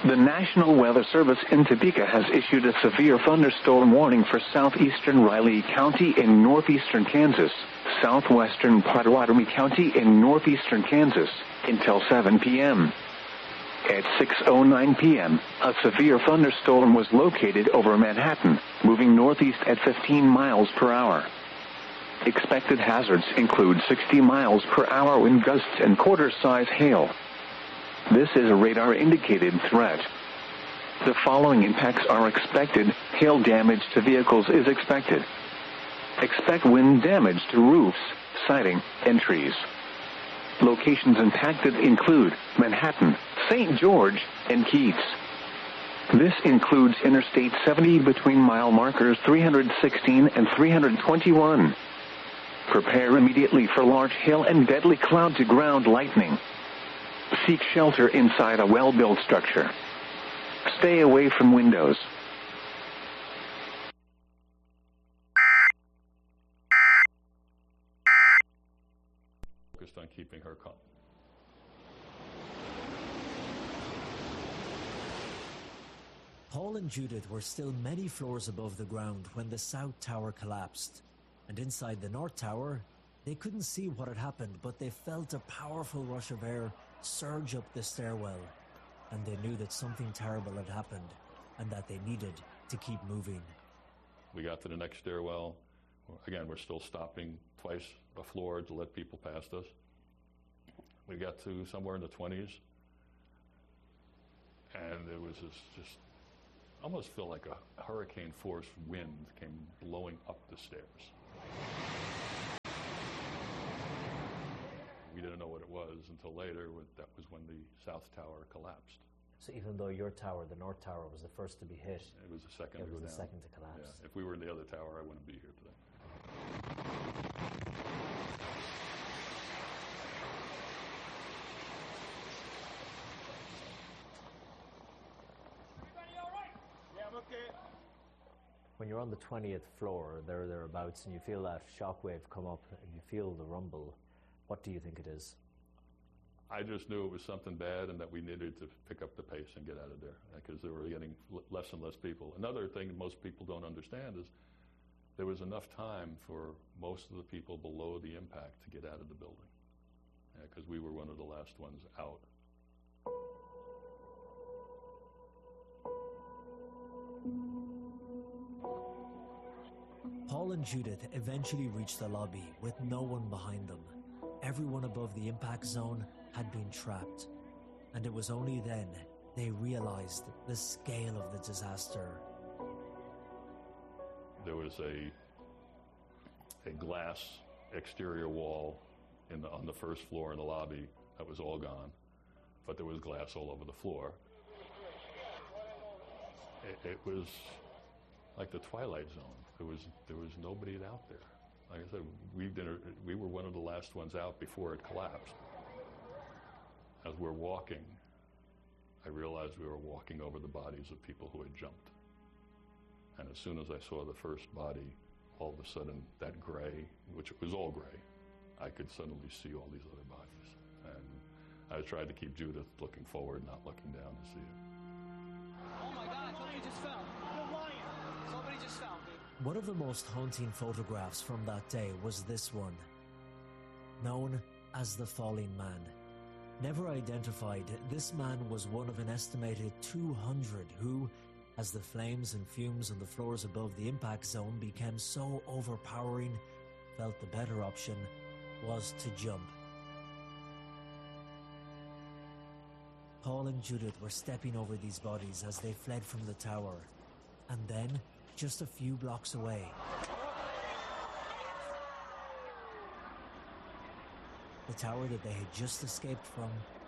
The National Weather Service in Topeka has issued a severe thunderstorm warning for southeastern Riley County in northeastern Kansas, southwestern Pottawatomie County in northeastern Kansas, until 7 p.m. At 6:09 p.m., a severe thunderstorm was located over Manhattan, moving northeast at 15 miles per hour. Expected hazards include 60 miles per hour wind gusts and quarter-size hail. This is a radar-indicated threat. The following impacts are expected. Hail damage to vehicles is expected. Expect wind damage to roofs, siding, and trees. Locations impacted include Manhattan, St. George, and Keats. This includes Interstate 70 between mile markers 316 and 321. Prepare immediately for large hail and deadly cloud-to-ground lightning. Seek shelter inside a well-built structure. Stay away from windows. Focused on keeping her calm. Paul and Judith were still many floors above the ground when the South Tower collapsed. And inside the North Tower, they couldn't see what had happened, but they felt a powerful rush of air surge up the stairwell. And they knew that something terrible had happened, and that they needed to keep moving. We got to the next stairwell. Again, we're still stopping twice a floor to let people past us. We got to somewhere in the 20s, and it was just almost felt like a hurricane force wind came blowing up the stairs. We didn't know what it was until later. That was when the South Tower collapsed. So even though your tower, the North Tower, was the first to be hit, it was the second to go down. It was the second to collapse. Yeah. If we were in the other tower, I wouldn't be here today. Everybody all right? Yeah, I'm okay. When you're on the 20th floor, thereabouts, and you feel that shockwave come up, and you feel the rumble, what do you think it is? I just knew it was something bad and that we needed to pick up the pace and get out of there because there were getting less and less people. Another thing most people don't understand is there was enough time for most of the people below the impact to get out of the building because we were one of the last ones out. Paul and Judith eventually reached the lobby with no one behind them. Everyone above the impact zone had been trapped, and it was only then they realized the scale of the disaster. There was a glass exterior wall on the first floor in the lobby that was all gone, but there was glass all over the floor. It was like the Twilight Zone. There was nobody out there. Like I said, we were one of the last ones out before it collapsed. As we're walking, I realized we were walking over the bodies of people who had jumped. And as soon as I saw the first body, all of a sudden that gray, which was all gray, I could suddenly see all these other bodies. And I tried to keep Judith looking forward, not looking down to see it. Oh my God, somebody just fell. You're lying. Somebody just fell, dude. One of the most haunting photographs from that day was this one, known as the Falling Man. Never identified, this man was one of an estimated 200 who, as the flames and fumes on the floors above the impact zone became so overpowering, felt the better option was to jump. Paul and Judith were stepping over these bodies as they fled from the tower. And then, just a few blocks away, the tower that they had just escaped from